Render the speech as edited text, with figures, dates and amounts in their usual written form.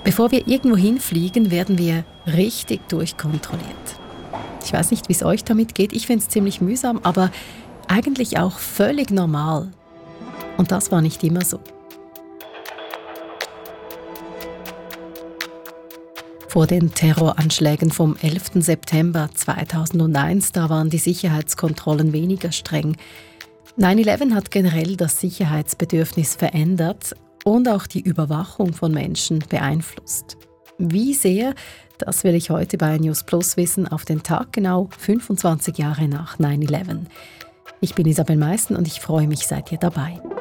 Bevor wir irgendwo hinfliegen, werden wir richtig durchkontrolliert. Ich weiß nicht, wie es euch damit geht. Ich finde es ziemlich mühsam, aber eigentlich auch völlig normal. Und das war nicht immer so. Vor den Terroranschlägen vom 11. September 2001, da waren die Sicherheitskontrollen weniger streng. 9/11 hat generell das Sicherheitsbedürfnis verändert und auch die Überwachung von Menschen beeinflusst. Wie sehr, das will ich heute bei News Plus wissen, auf den Tag genau 25 Jahre nach 9/11. Ich bin Isabel Meissen und ich freue mich, seid ihr dabei.